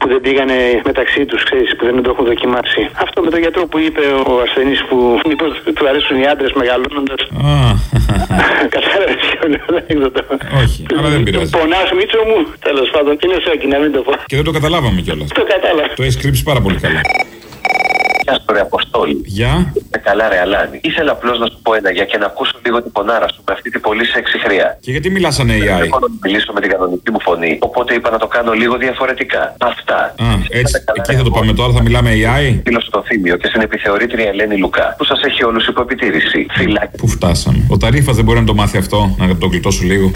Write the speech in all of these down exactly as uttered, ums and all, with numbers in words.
που δεν πήγανε μεταξύ τους, ξέρεις, που δεν το έχουν δοκιμάσει. Αυτό με τον γιατρό που είπε ο ασθενής που μήπως του αρέσουν οι άντρες μεγαλώνοντας. Κατάλαβες ποιο είναι το ανέκδοτο? Όχι, αλλά δεν πειράζει. Πονάς, Μίτσο μου, τέλος πάντων, είναι σόκι να μην το πω. Και δεν το καταλάβαμε κιόλας. Το κατάλαβα. Το έχεις κρύψει πάρα πολύ καλά. Γεια σου, ρε Αποστόλη. Γεια. Με καλά, ρε Αλάνη. Ήθελα απλώς να σου πω ένα για και να ακούσω λίγο την πονάρα σου με αυτή την πολύ σεξι χρειά. Και γιατί μιλάς σαν έι άι? Δεν έχω να μιλήσω με την κανονική μου φωνή, οπότε είπα να το κάνω λίγο διαφορετικά. Αυτά. Α, έτσι, εκεί θα το πάμε τώρα, θα μιλάμε έι άι. Φίλο στο Θήμιο και στην επιθεωρήτρια Ελένη Λουκά, που σας έχει όλους υπό επιτήρηση. Φυλάκι. Πού φτάσαμε? Ο Ταρίφας δεν μπορεί να το μάθει αυτό, να το γλιτώσω λίγο.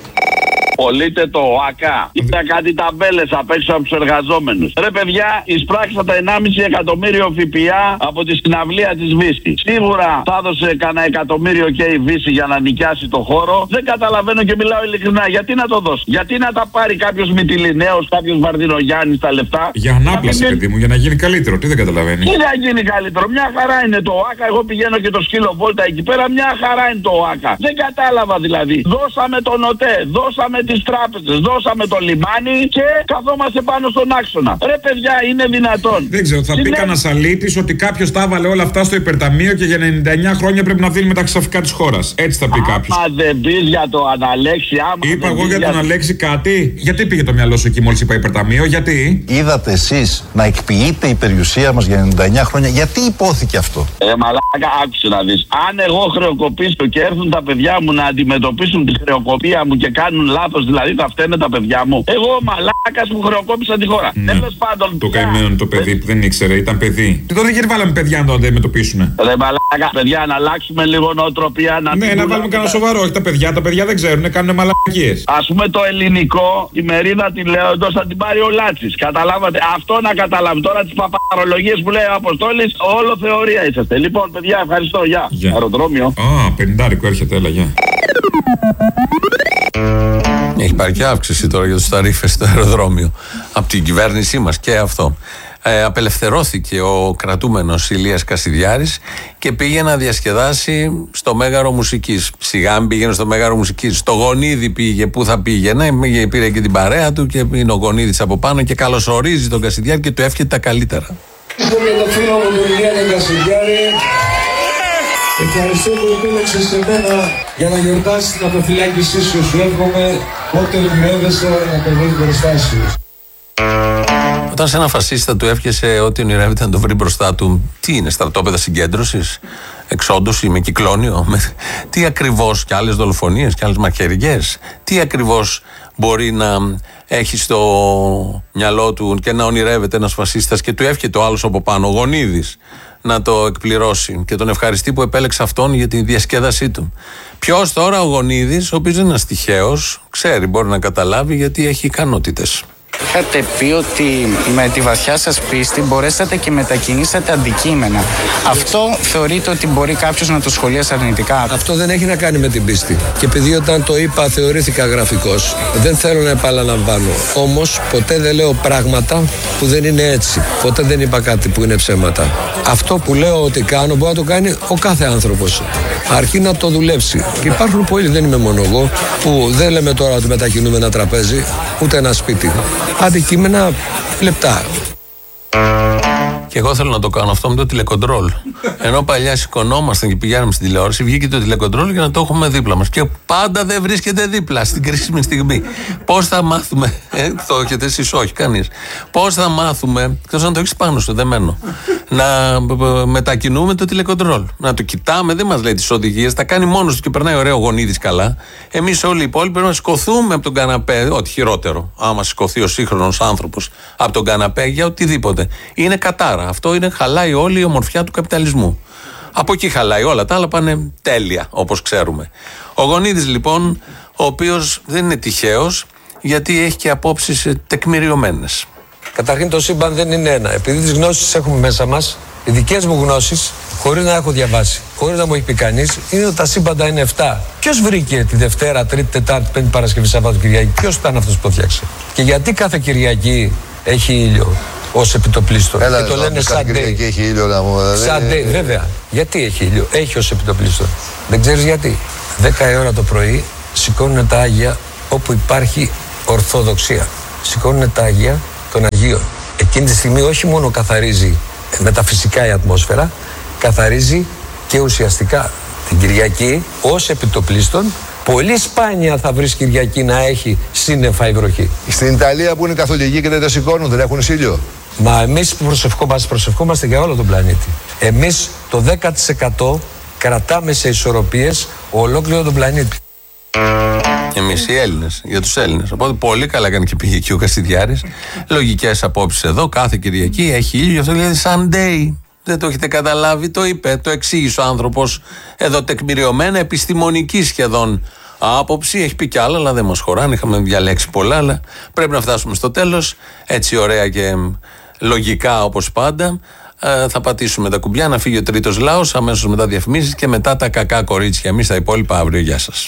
Πωλείται το ΟΑΚΑ. Είδα κάτι ταμπέλες απ' έξω από τους εργαζόμενους. Ρε παιδιά, εισπράξατε ενάμιση εκατομμύριο ΦΠΑ από τη συναυλία της Βύση. Σίγουρα θα έδωσε κανένα εκατομμύριο και η Βύση για να νοικιάσει το χώρο. Δεν καταλαβαίνω και μιλάω ειλικρινά. Γιατί να το δώσει? Γιατί να τα πάρει κάποιος Μυτιληναίος, κάποιος Βαρδινογιάννης τα λεφτά? Για ανάπλαση, παιδί μου, για να γίνει καλύτερο. Τι δεν καταλαβαίνει? Τι να γίνει καλύτερο? Μια χαρά είναι το ΟΑΚΑ. Εγώ πηγαίνω και το σκύλο βόλτα εκεί πέρα. Μια χαρά είναι το ΟΑΚΑ. Δεν κατάλαβα δηλαδή. Δώσαμε τον ΟΤΕ, δώσαμε τις τράπεζες, δώσαμε το λιμάνι και καθόμαστε πάνω στον άξονα. Ρε παιδιά, είναι δυνατόν? Δεν ξέρω, θα πει κανένα αλήτης ότι κάποιος τα έβαλε όλα αυτά στο υπερταμείο και για ενενήντα εννιά χρόνια πρέπει να δίνουμε τα ξαφικά της χώρας. Έτσι θα πει κάποιος. Άμα δεν πεις για το Αναλέξη, άμα. Είπα εγώ για τον Αλέξη κάτι. Γιατί πήγε το μυαλό σου εκεί μόλις είπα υπερταμείο, γιατί? Είδατε εσείς να εκποιείται η περιουσία μας για ενενήντα εννιά χρόνια, γιατί υπόθηκε αυτό? Ε, μαλάκα, άκουσε να δεις. Αν εγώ χρεοκοπήσω και έρθουν τα παιδιά μου να αντιμετωπίσουν τη χρεοκοπία μου και κάνουν λάθος, δηλαδή θα φταίνε τα παιδιά μου. Εγώ μαλάκας που χρεοκόπησα τη χώρα. Ναι. Τέλος πάντων. Το καημένο το παιδί που δεν ήξερε, ήταν παιδί. Και τότε γιατί βάλαμε παιδιά να το αντιμετωπίσουν? Ρε μαλάκα, παιδιά, να αλλάξουμε λίγο νοοτροπία. Να ναι, να βάλουμε κανένα σοβαρό. Όχι τα παιδιά, τα παιδιά δεν ξέρουν, κάνουν μαλακίες. Ας πούμε το ελληνικό, η μερίδα τη λέω εντός θα την πάρει ο Λάτσης. Καταλάβατε? Αυτό να καταλάβει. Τώρα τις παπαρολογίες που λέει ο Αποστόλης, όλο θεωρία είσαστε. Λοιπόν, παιδιά, ευχαριστώ. Γεια. Yeah. Αεροδρόμιο. Α, πενηντάρικο έρχεται, έλα, γεια. Έχει πάρει και αύξηση τώρα για τους ταρίφες στο αεροδρόμιο από την κυβέρνησή μας και αυτό. Ε, απελευθερώθηκε ο κρατούμενος Ηλίας Κασιδιάρης και πήγε να διασκεδάσει στο Μέγαρο Μουσικής. Σιγά μην πήγαινε στο Μέγαρο Μουσικής. Στο Γονίδι πήγε, πού θα πήγαινε. Πήρε και την παρέα του και είναι ο Γονίδης από πάνω και καλωσορίζει τον Κασιδιάρη και του εύχεται τα καλύτερα. Ευχαριστώ για το φίλο μου τον Ηλία τον Κασιδιάρη. Ευχαριστώ που επέλεξες σε μένα για να γιορτάσεις την αποφυλάκησή σου. Σου εύχομαι πότε ονειρεύεσαι να το βρεις μπροστά σου. Όταν σε ένα φασίστα του εύχεσαι ότι ονειρεύεται να το βρει μπροστά του, τι είναι, στρατόπεδα συγκέντρωσης, εξόντωση με κυκλώνιο, με... τι ακριβώς, και άλλες δολοφονίες και άλλες μαχαιριές, τι ακριβώς μπορεί να έχει στο μυαλό του και να ονειρεύεται ένας φασίστας και του εύχεται ο άλλος από πάνω, ο Γονίδης, να το εκπληρώσει και τον ευχαριστεί που επέλεξε αυτόν για τη διασκέδασή του. Ποιος τώρα? Ο Γονίδης, ο οποίος δεν είναι ένας τυχαίος, ξέρει, μπορεί να καταλάβει γιατί έχει ικανότητες. Είχατε πει ότι με τη βαθιά σας πίστη μπορέσατε και μετακινήσατε αντικείμενα. Αυτό θεωρείτε ότι μπορεί κάποιος να το σχολιάσει αρνητικά? Αυτό δεν έχει να κάνει με την πίστη. Και επειδή όταν το είπα θεωρήθηκα γραφικός, δεν θέλω να επαναλαμβάνω. Όμως ποτέ δεν λέω πράγματα που δεν είναι έτσι. Ποτέ δεν είπα κάτι που είναι ψέματα. Αυτό που λέω ότι κάνω μπορεί να το κάνει ο κάθε άνθρωπος. Αρκεί να το δουλέψει. Και υπάρχουν πολλοί, δεν είμαι μόνο εγώ, που δεν λέμε τώρα ότι μετακινούμε ένα τραπέζι, ούτε ένα σπίτι. Αντικείμενα λεπτά. Και εγώ θέλω να το κάνω αυτό με το τηλεκοντρόλ. Ενώ παλιά σηκωνόμασταν και πηγαίναμε στην τηλεόραση, βγήκε το τηλεκοντρόλ για να το έχουμε δίπλα μας. Και πάντα δεν βρίσκεται δίπλα στην κρίσιμη στιγμή. Πώς θα μάθουμε, ε, το έχετε εσείς, όχι κανείς. Πώς θα μάθουμε, εκτός να το έχεις πάνω σου, δεμένο, να μετακινούμε το τηλεκοντρόλ. Να το κοιτάμε, δεν μας λέει τις οδηγίες, τα κάνει μόνος του και περνάει ωραίο Γονίδης καλά. Εμείς όλοι οι υπόλοιποι πρέπει να σηκωθούμε από τον καναπέ, ό,τι χειρότερο, άμα σηκωθεί ο σύγχρονος άνθρωπος από τον καναπέ για οτιδήποτε. Είναι κατάρα. Αυτό είναι, χαλάει όλη η ομορφιά του καπιταλισμού. Από εκεί χαλάει, όλα τα άλλα πάνε τέλεια, όπως ξέρουμε. Ο Γονίδης λοιπόν, ο οποίος δεν είναι τυχαίος, γιατί έχει και απόψεις τεκμηριωμένες. Καταρχήν το σύμπαν δεν είναι ένα. Επειδή τις γνώσεις έχουμε μέσα μας, οι δικές μου γνώσεις, χωρίς να έχω διαβάσει, χωρίς να μου έχει πει κανείς, είναι ότι τα σύμπαντα είναι επτά. Ποιος βρήκε τη Δευτέρα, Τρίτη, Τετάρτη, Πέμπτη, Παρασκευή, Σαββάτο, Κυριακή? Ποιος ήταν αυτός που το φτιάξε? Και γιατί κάθε Κυριακή έχει ήλιο ως επιτοπλίστων? Έλα, και το λένε σαν Κυριακή έχει ήλιο να μου δηλαδή. Σαν day, βέβαια. Γιατί έχει ήλιο? Έχει ως επιτοπλίστων. Δεν ξέρεις γιατί? Δέκα η ώρα το πρωί σηκώνουν τα Άγια όπου υπάρχει ορθοδοξία. Σηκώνουν τα Άγια των Αγίων. Εκείνη τη στιγμή όχι μόνο καθαρίζει μεταφυσικά η ατμόσφαιρα, καθαρίζει και ουσιαστικά την Κυριακή ως επιτοπλίστων. Πολύ σπάνια θα βρεις Κυριακή να έχει σύννεφα η βροχή. Στην Ιταλία που είναι καθολικοί και δεν τα σηκώνουν, δεν έχουν ήλιο. Μα εμείς προσευχόμαστε, προσευχόμαστε για όλο τον πλανήτη. Εμείς το δέκα τοις εκατό κρατάμε σε ισορροπίες ολόκληρο τον πλανήτη. Εμείς οι Έλληνες, για τους Έλληνες. Οπότε πολύ καλά έκανε και πήγε εκεί ο Κασιδιάρης. Λογικές απόψεις εδώ, κάθε Κυριακή έχει ήλιο, αυτό λέει Sunday. Δεν το έχετε καταλάβει, το είπε, το εξήγησε ο άνθρωπος εδώ τεκμηριωμένα, επιστημονική σχεδόν άποψη. Έχει πει κι άλλα, αλλά δεν μας χωράνε. Είχαμε διαλέξει πολλά, αλλά πρέπει να φτάσουμε στο τέλος. Έτσι ωραία και λογικά όπως πάντα. Ε, θα πατήσουμε τα κουμπιά να φύγει ο τρίτος λαός, αμέσως μετά διαφημίσεις και μετά τα κακά κορίτσια. Εμείς τα υπόλοιπα αύριο. Γεια σας.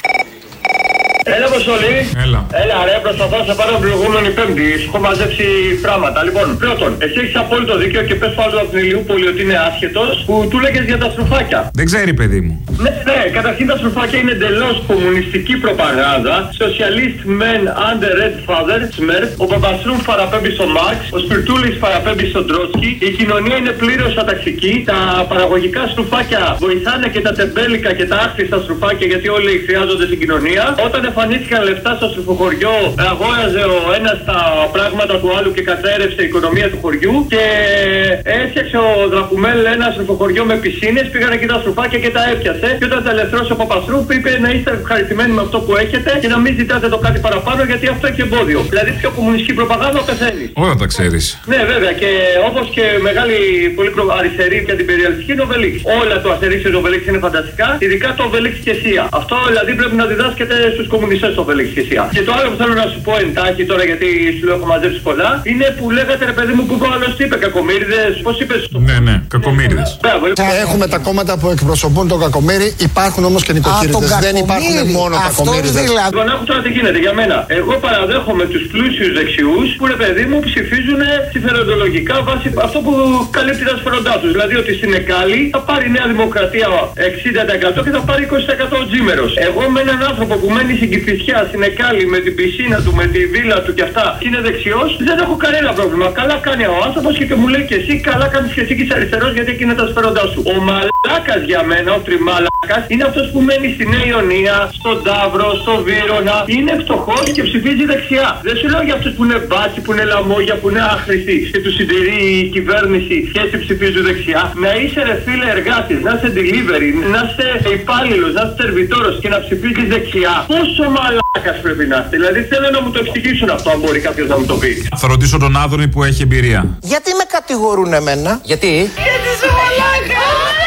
Έλα, Αποστολή. Έλα. Έλα, ρε, προσπαθώ να σε πάρω την προηγούμενη Πέμπτη. Σου έχω μαζέψει πράγματα. Λοιπόν, πρώτον, εσύ έχεις απόλυτο δίκιο και πες του άλλου από την Ηλιούπολη ότι είναι άσχετος που του λέγες για τα στρουφάκια. Δεν ξέρει, παιδί μου. Ναι, ναι, καταρχήν τα στρουφάκια είναι εντελώς κομμουνιστική προπαγάνδα. Socialist men under red father, Smurf. Ο Παπαστρούμ παραπέμπει στον Μάρξ. Ο Σπιρτούλης παραπέμπει στον Τρότσκι. Η κοινωνία είναι πλήρως αταξική. Τα παραγωγικά στρουφάκια βοηθάνε και τα τεμπέλικα και τα άχρηστα στρουφάκια γιατί όλοι χρειάζονται στην κοινωνία. Όταν εμφανίστηκαν λεφτά στο στρουφοχωριό, αγόραζε ο ένας τα πράγματα του άλλου και κατέρευσε η οικονομία του χωριού. Και έφτιαξε ο Δρακουμέλ ένα στρουφοχωριό με πισίνες, πήγαν εκεί τα στρουφάκια και τα έπιασε. Και όταν τα ελευθερώσει ο Παπαστρούφ, είπε να είστε ευχαριστημένοι με αυτό που έχετε και να μην ζητάτε το κάτι παραπάνω γιατί αυτό έχει εμπόδιο. Δηλαδή πιο κομμουνιστική προπαγάνδα πεθαίνει. Όλα τα ξέρεις. Ναι, βέβαια, και όπως και μεγάλη πολύ αριστερή και αντιπεριαλιστική είναι ο Βελίξ. Όλα το Αστερίξ και το Βελίξ είναι φανταστικά, ειδικά το Βελίξ και Σία. Αυτό δηλαδή πρέπει να διδάσκεται στους κομμουνιστές το Βελίξ και Σία. Και το άλλο που θέλω να σου πω εντάχει τώρα, γιατί σου λέω έχω μαζέψει πολλά, είναι που λέγατε ρε παιδί μου που είπε ο άλλος τι είπε, κακομοίριδες, πώς είπες το. Ναι, ναι, κακομοίριδες. Έχουμε τα κόμματα που εκπροσωπούν τον κακομοίρη, υπάρχουν όμως και νοικοκύριδες. Δεν υπάρχουν μόνο κακομοίριδες. Λοιπόν, άκου τώρα τι γίνεται για μένα. Εγώ παραδέχομαι τους πλούσιους δεξιούς που ρε παιδί μου ψηφίζουν συμφεροντολογικά βάσει αυτό που καλύπτει τα συμφέροντά τους. Δηλαδή ότι στην Εκάλη θα πάρει η Νέα Δημοκρατία εξήντα τοις εκατό και θα πάρει είκοσι τοις εκατό ο Τζίμερος. Εγώ με έναν άνθρωπο που μένει στην Κηφισιά, στην Εκάλη, με την πισίνα του, με τη βίλα του και αυτά, είναι δεξιός, δεν έχω κανένα πρόβλημα. Καλά κάνει ο άνθρωπος και, και μου λέει και εσύ, καλά κάνεις και εσύ και είσαι αριστερός γιατί εκεί είναι τα συμφέροντά σου. Ο μαλάκας για μένα, ο τριμάλακας, είναι αυτός που μένει στη Νέα Ιωνία, στον Ταύρο, στο Βύρωνα, είναι φτωχός και ψηφίζει δεξιά. Δεν σου λέω για αυτούς που είναι μπάτσι, που είναι λαμόγια, που είναι άχρηστοι και τους συντηρεί η κυβέρνηση και έτσι ψηφίζουν δεξιά. Να είσαι ρε φίλε εργάτης, να είσαι delivery, να είσαι υπάλληλος, να είσαι σερβιτόρος και να ψηφίζεις δεξιά. Πόσο μαλάκας πρέπει να είσαι. Δηλαδή θέλω να μου το εξηγήσουν αυτό, αν μπορεί κάποιος να μου το πει. Θα ρωτήσω τον Άδωνη που έχει εμπειρία. Γιατί με κατηγορούν εμένα? Γιατί? Γιατί είσαι μαλάκα!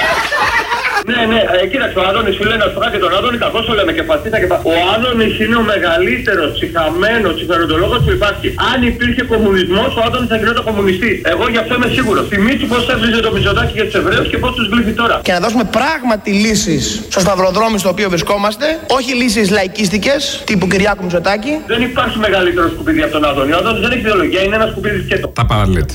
Ναι, ναι, ε, κοίταξε, ο Άδωνης σου λέει να σου και τον Άδωνη, κακώς το λέμε και φασίστα και πα. Ο Άδωνης είναι ο μεγαλύτερος ψυχαμένος συμφεροντολόγος που υπάρχει. Αν υπήρχε κομμουνισμός, ο Άδωνης θα γινόταν κομμουνιστής. Εγώ γι' αυτό είμαι σίγουρος. Θυμήσου πώς έβριζε το Μητσοτάκη για τους Εβραίους και πώς τους γλύφει τώρα. Και να δώσουμε πράγματι λύσεις στο σταυροδρόμι στο οποίο βρισκόμαστε, όχι λύσεις λαϊκίστικες τύπου Κυριάκου Μητσοτάκη. Δεν υπάρχει μεγαλύτερο σκουπίδι από τον Άδωνη. Ο Άδωνης δεν έχει ιδεολογία, είναι ένα σκουπίδι σκέτο. Τα παραλέτε.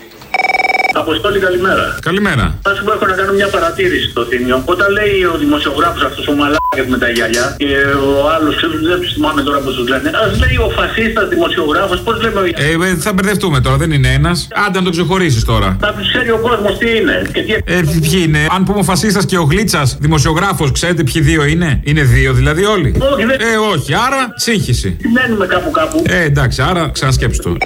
Αποστόλη, καλημέρα. Καλημέρα. Θα σου πω, έχω να κάνω μια παρατήρηση στο Θήμιο. Όταν λέει ο δημοσιογράφος αυτός ο μαλάκας με τα γυαλιά και ο άλλος, δεν τους θυμάμαι τώρα πώς τους λένε. Ας λέει ο φασίστας δημοσιογράφος, πώς λέμε ο Ε, θα μπερδευτούμε τώρα, δεν είναι ένας. Άντε να το ξεχωρίσεις τώρα. Θα τους ξέρει ο κόσμος τι είναι. Και τι... Ε, ποιοι είναι. Αν πούμε ο φασίστας και ο Γλίτσας δημοσιογράφος, ξέρετε ποιοι δύο είναι. Είναι δύο δηλαδή όλοι. Όχι, δεν... Ε, όχι, άρα σύγχυση. Μένουμε κάπου κάπου. Ε, εντάξει, άρα ξανασκέψου το.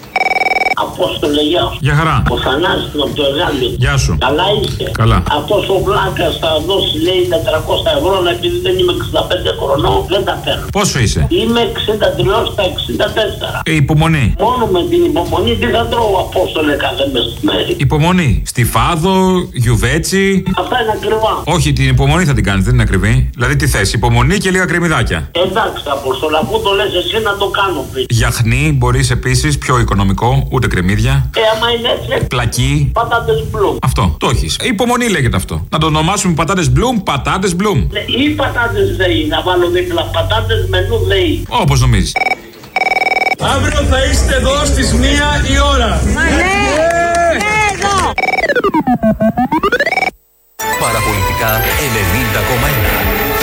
Απόστολε, γεια σου. Γεια χαρά. Ο Θανάσης από το Εργάλιο. Γεια σου. Καλά είστε. Καλά. Αυτός ο Βλάκας θα δώσει λέει τετρακόσια ευρώ, αλλά επειδή δεν είμαι εξήντα πέντε χρονών δεν τα παίρνω. Πόσο είσαι? Είμαι εξήντα τρία στα εξήντα τέσσερα. Ε, υπομονή. Μόνο με την υπομονή τι θα τρώω, Απόστολε, κάθε μεσημέρι. Υπομονή. Στη Φάδο, Γιουβέτσι. Αυτά είναι ακριβά. Όχι, την υπομονή θα την κάνεις, δεν είναι ακριβή. Δηλαδή τι θες, υπομονή και λίγα κρεμμυδάκια. Εντάξει, Απόστολε, αφού το λες εσύ να το κάνω πριν. Γιαχνί μπορείς επίσης, πιο οικονομικό, ούτε κρεμμύδια. Ε, άμα είναι έτσι. Πλακί. Πατάτες μπλουμ. Αυτό, το έχεις. Υπομονή λέγεται αυτό. Να το ονομάσουμε πατάτες μπλουμ, πατάτες μπλουμ. Ή πατάτες ΔΕΗ, να βάλω δίπλα πατάτες μενού ΔΕΗ. Όπως νομίζεις. Αύριο θα είστε εδώ στις μία η ώρα. Μα ναι, ναι, εδώ. Παραπολιτικά ενενήντα κόμμα ένα.